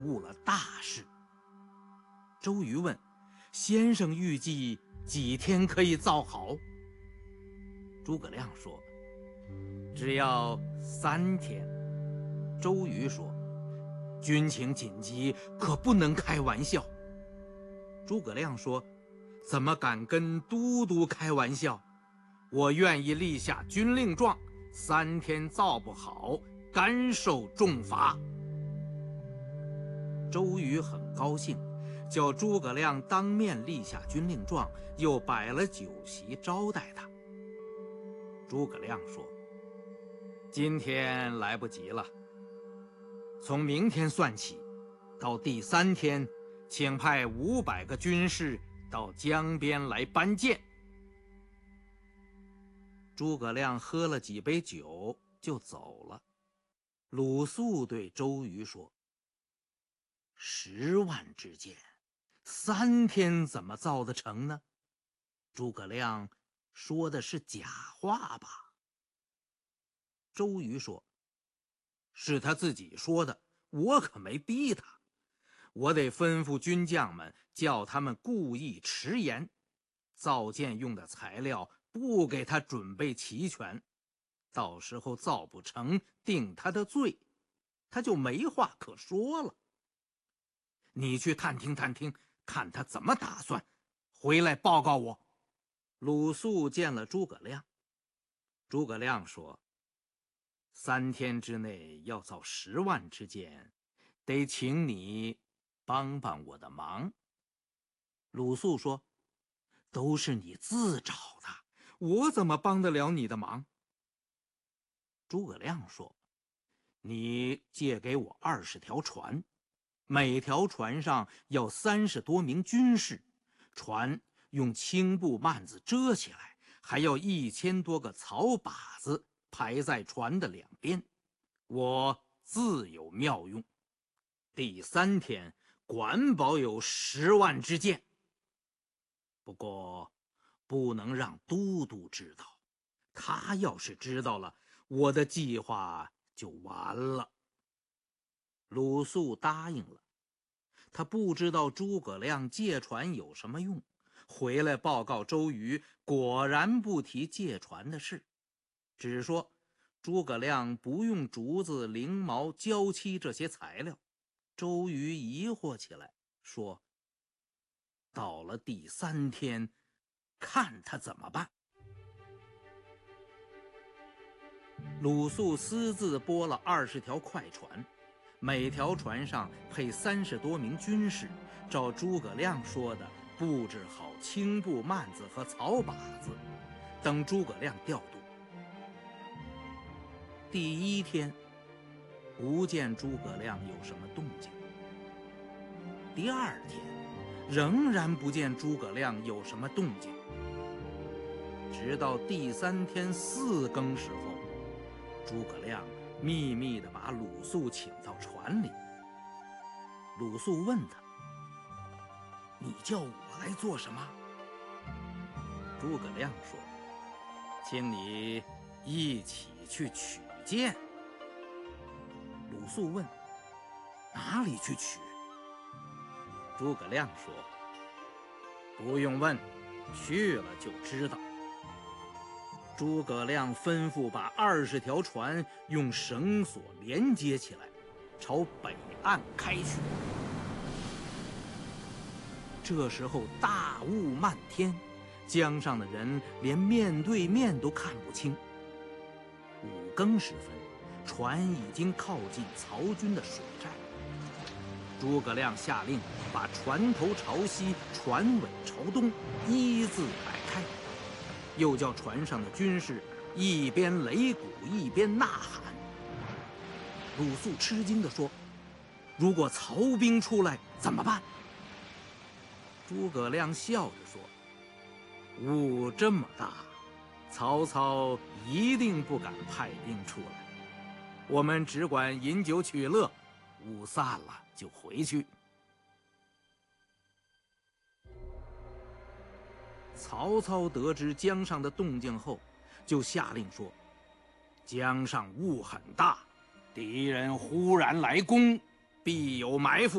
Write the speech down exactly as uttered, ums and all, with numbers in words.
误了大事。周瑜问：“先生预计几天可以造好？”诸葛亮说：“只要三天。”周瑜说：“军情紧急，可不能开玩笑。”诸葛亮说：“怎么敢跟都督开玩笑？我愿意立下军令状，三天造不好，甘受重罚。”周瑜很高兴，叫诸葛亮当面立下军令状，又摆了酒席招待他。诸葛亮说：“今天来不及了，从明天算起，到第三天，请派五百个军士到江边来搬箭。”诸葛亮喝了几杯酒就走了。鲁肃对周瑜说：“十万支箭，三天怎么造得成呢？诸葛亮说的是假话吧？”周瑜说：“是他自己说的，我可没逼他。我得吩咐军将们，叫他们故意迟延，造箭用的材料不给他准备齐全，到时候造不成，定他的罪，他就没话可说了。你去探听探听，看他怎么打算，回来报告我。”鲁肃见了诸葛亮，诸葛亮说：“三天之内要造十万支箭，得请你帮帮我的忙。”鲁肃说：“都是你自找的，我怎么帮得了你的忙？”诸葛亮说：“你借给我二十条船，每条船上要三十多名军士，船用青布幔子遮起来，还要一千多个草靶子排在船的两边，我自有妙用。第三天管保有十万支箭，不过不能让都督知道，他要是知道了，我的计划就完了。”鲁肃答应了。他不知道诸葛亮借船有什么用，回来报告周瑜，果然不提借船的事，只说诸葛亮不用竹子、翎毛、胶漆这些材料。周瑜疑惑起来，说：“到了第三天，看他怎么办。”鲁肃私自拨了二十条快船，每条船上配三十多名军士，照诸葛亮说的布置好青布幔子和草靶子，等诸葛亮调度。第一天不见诸葛亮有什么动静，第二天仍然不见诸葛亮有什么动静，直到第三天四更时候，诸葛亮秘密地把鲁肃请到船里。鲁肃问他：“你叫我来做什么？”诸葛亮说：“请你一起去取箭。”鲁肃问：“哪里去取？”诸葛亮说：“不用问，去了就知道。”诸葛亮吩咐把二十条船用绳索连接起来，朝北岸开去。这时候大雾漫天，江上的人连面对面都看不清。五更时分，船已经靠近曹军的水寨。诸葛亮下令把船头朝西，船尾朝东，一字摆开，又叫船上的军士一边擂鼓一边呐喊。鲁肃吃惊地说：“如果曹兵出来怎么办？”诸葛亮笑着说：“雾这么大，曹操一定不敢派兵出来，我们只管饮酒取乐，雾散了就回去。”曹操得知江上的动静后，就下令说：“江上雾很大，敌人忽然来攻， 必有埋伏。